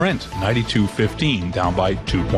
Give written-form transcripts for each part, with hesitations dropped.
Brent, 92.15, down by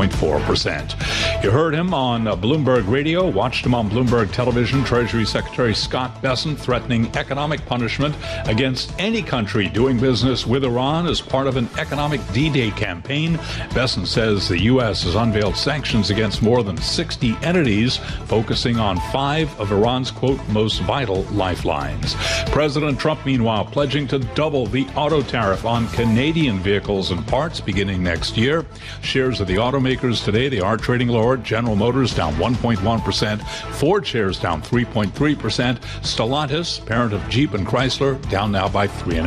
2.4%. You heard him on Bloomberg Radio, watched him on Bloomberg Television. Treasury Secretary Scott Bessent threatening economic punishment against any country doing business with Iran as part of an economic D-Day campaign. Bessent says the U.S. has unveiled sanctions against more than 60 entities, focusing on 5 of Iran's, quote, most vital lifelines. President Trump, meanwhile, pledging to double the auto tariff on Canadian vehicles and parts beginning next year. Shares of the automakers today, they are trading lower. General Motors down 1.1%. Ford shares down 3.3%. Stellantis, parent of Jeep and Chrysler, down now by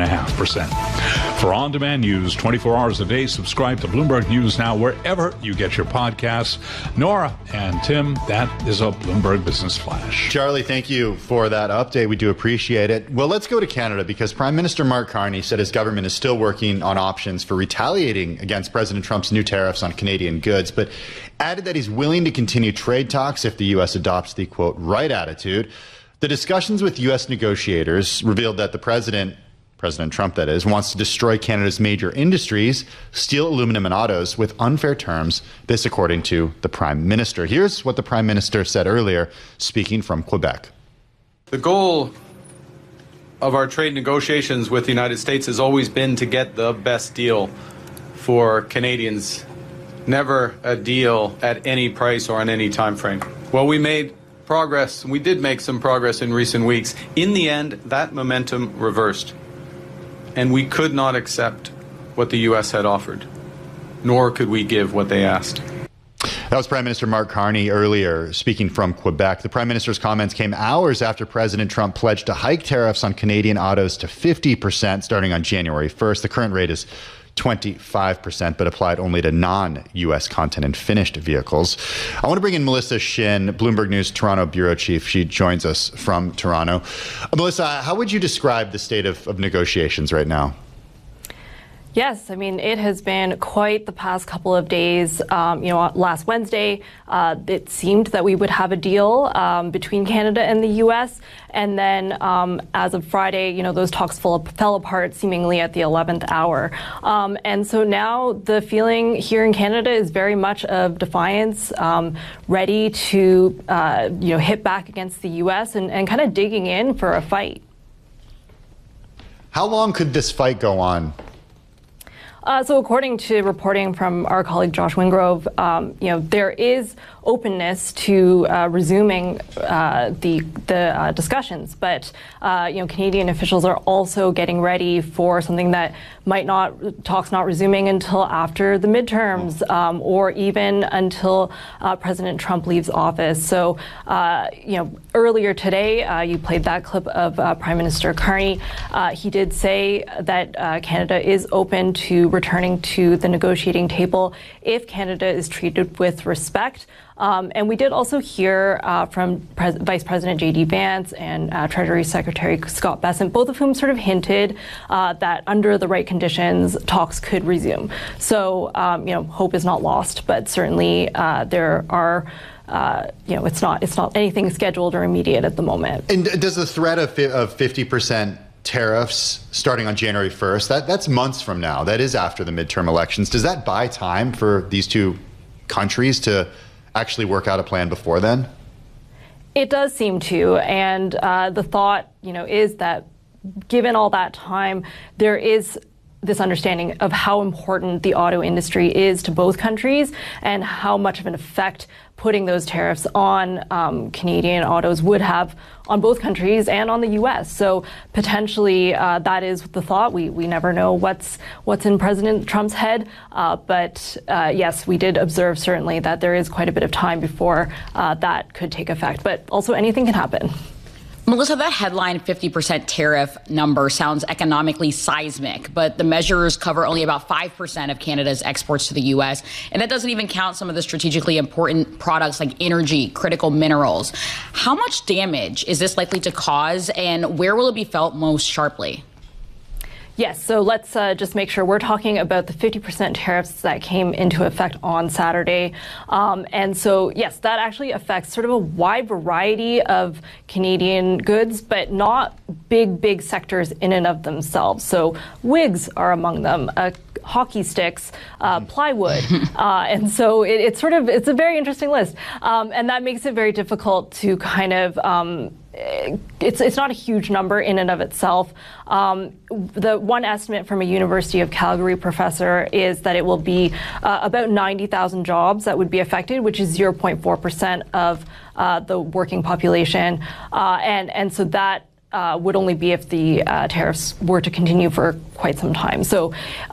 3.5%. For on-demand news 24 hours a day, subscribe to Bloomberg News Now wherever you get your podcasts. Nora and Tim, that is a Bloomberg Business Flash. Charlie, thank you for that update. We do appreciate it. Well, let's go to Canada because Prime Minister Mark Carney said his government is still working on options for retaliating against President Trump's new tariffs on Canadian goods, but added that he's willing to continue trade talks if the U.S. adopts the, quote, right attitude. The discussions with U.S. negotiators revealed that the President Trump, that is, wants to destroy Canada's major industries, steel, aluminum, and autos with unfair terms. This, according to the Prime Minister. Here's what the Prime Minister said earlier, speaking from Quebec. The goal of our trade negotiations with the United States has always been to get the best deal for Canadians, never a deal at any price or on any time frame. Well, we made progress. We did make some progress in recent weeks. In the end, that momentum reversed, and we could not accept what the U.S. had offered, nor could we give what they asked. That was Prime Minister Mark Carney earlier speaking from Quebec. The Prime Minister's comments came hours after President Trump pledged to hike tariffs on Canadian autos to 50% starting on January 1st. The current rate is 25%, but applied only to non-U.S. content and finished vehicles. I want to bring in Melissa Shin, Bloomberg News Toronto bureau chief. She joins us from Toronto. Melissa, how would you describe the state of negotiations right now? Yes, I mean, it has been quite the past couple of days. Last Wednesday, it seemed that we would have a deal between Canada and the U.S. And then as of Friday, those talks fell apart seemingly at the 11th hour. And so now the feeling here in Canada is very much of defiance, ready to, hit back against the U.S. and kind of digging in for a fight. How long could this fight go on? So according to reporting from our colleague Josh Wingrove, there is openness to resuming the discussions, but Canadian officials are also getting ready for something that talks not resuming until after the midterms, or even until President Trump leaves office. So earlier today, you played that clip of Prime Minister Carney. He did say that Canada is open to returning to the negotiating table if Canada is treated with respect. And we did also hear from Vice President J.D. Vance and Treasury Secretary Scott Bessent, both of whom sort of hinted that under the right conditions, talks could resume. So, hope is not lost, but certainly there are it's not anything scheduled or immediate at the moment. And does the threat of 50% tariffs starting on January 1st, that's months from now, that is after the midterm elections, does that buy time for these two countries to actually work out a plan before then? It does seem to, and the thought, is that given all that time, there is this understanding of how important the auto industry is to both countries and how much of an effect putting those tariffs on Canadian autos would have on both countries and on the U.S. So potentially that is the thought. We never know what's in President Trump's head. But yes, we did observe certainly that there is quite a bit of time before that could take effect. But also anything can happen. Melissa, that headline 50% tariff number sounds economically seismic, but the measures cover only about 5% of Canada's exports to the U.S., and that doesn't even count some of the strategically important products like energy, critical minerals. How much damage is this likely to cause, and where will it be felt most sharply? Yes, so let's just make sure we're talking about the 50% tariffs that came into effect on Saturday. And so, yes, that actually affects sort of a wide variety of Canadian goods, but not big sectors in and of themselves. So wigs are among them. hockey sticks, plywood. And so it's a very interesting list. And that makes it very difficult to kind of, it's not a huge number in and of itself. The one estimate from a University of Calgary professor is that it will be about 90,000 jobs that would be affected, which is 0.4% of the working population. And so that would only be if the tariffs were to continue for quite some time. So,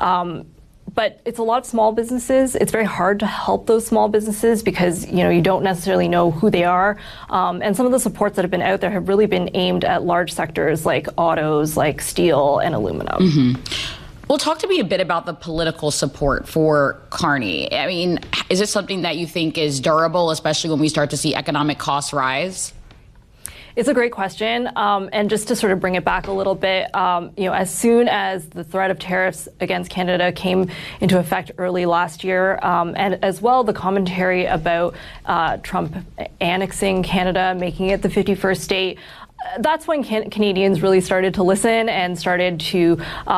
but it's a lot of small businesses. It's very hard to help those small businesses because, you don't necessarily know who they are. And some of the supports that have been out there have really been aimed at large sectors like autos, like steel and aluminum. Mm-hmm. Well, talk to me a bit about the political support for Carney. I mean, is it something that you think is durable, especially when we start to see economic costs rise? It's a great question. And just to sort of bring it back a little bit, as soon as the threat of tariffs against Canada came into effect early last year, and as well the commentary about Trump annexing Canada, making it the 51st state, that's when Canadians really started to listen and started to,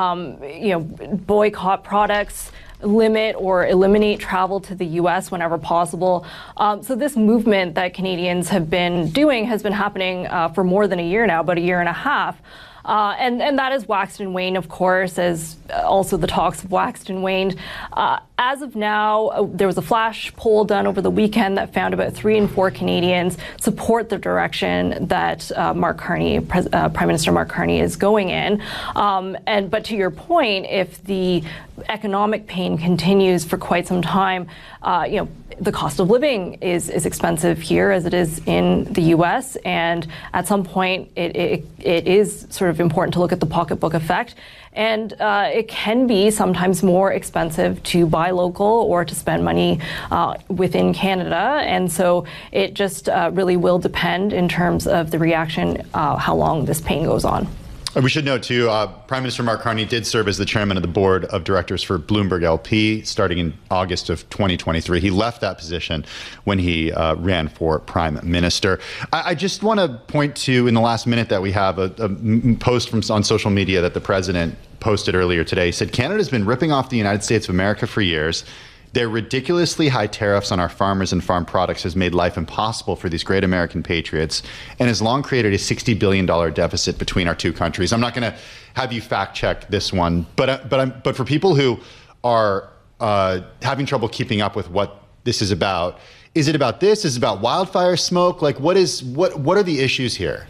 boycott products, limit or eliminate travel to the U.S. whenever possible. So this movement that Canadians have been doing has been happening for more than a year now, about a year and a half. And that has waxed and waned, of course, as also the talks have waxed and waned. As of now, there was a flash poll done over the weekend that found about 3 in 4 Canadians support the direction that Prime Minister Mark Carney is going in. But to your point, if the economic pain continues for quite some time, the cost of living is expensive here as it is in the U.S. And at some point, it is sort of important to look at the pocketbook effect. And it can be sometimes more expensive to buy local or to spend money within Canada. And so it just really will depend in terms of the reaction, how long this pain goes on. We should note, too, Prime Minister Mark Carney did serve as the chairman of the board of directors for Bloomberg LP starting in August of 2023. He left that position when he ran for prime minister. I just want to point to, in the last minute that we have, a post on social media that the president posted earlier today. He said, Canada's been ripping off the United States of America for years. Their ridiculously high tariffs on our farmers and farm products has made life impossible for these great American patriots and has long created a $60 billion deficit between our two countries. I'm not going to have you fact check this one, but for people who are having trouble keeping up with what this is about, is it about this? Is it about wildfire smoke? Like, what are the issues here?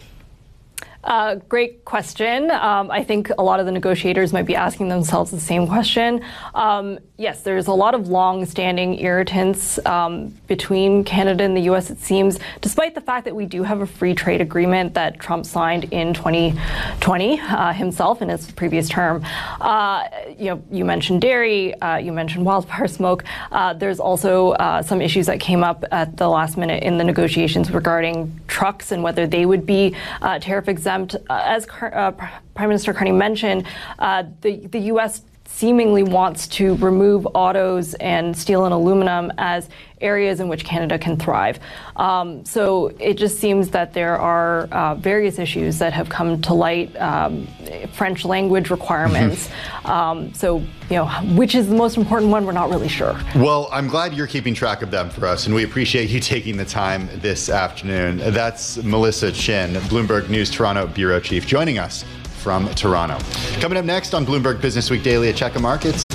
Great question. I think a lot of the negotiators might be asking themselves the same question. Yes, there's a lot of long-standing irritants between Canada and the U.S., it seems, despite the fact that we do have a free trade agreement that Trump signed in 2020 himself in his previous term. You mentioned dairy, you mentioned wildfire smoke. There's also some issues that came up at the last minute in the negotiations regarding trucks and whether they would be tariff exempt. As Prime Minister Carney mentioned, the U.S. seemingly wants to remove autos and steel and aluminum as areas in which Canada can thrive. So it just seems that there are various issues that have come to light, French language requirements. So, which is the most important one, we're not really sure. Well, I'm glad you're keeping track of them for us, and we appreciate you taking the time this afternoon. That's Melissa Chin, Bloomberg News Toronto Bureau Chief, joining us from Toronto. Coming up next on Bloomberg Business Week Daily at Check A Markets.